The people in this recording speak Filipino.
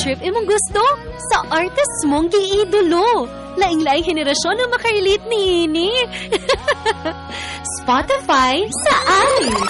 trip imong gusto sa artist mong giidolo. Laing-laing henerasyon ang maka-relate ni ini. Spotify sa amin.